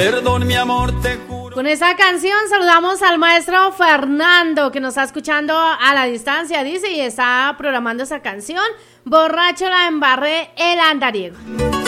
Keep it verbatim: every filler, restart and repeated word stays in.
Perdón, mi amor, te juro. Con esta canción saludamos al maestro Fernando, que nos está escuchando a la distancia, dice, y está programando esa canción. Borracho la embarré, el andariego.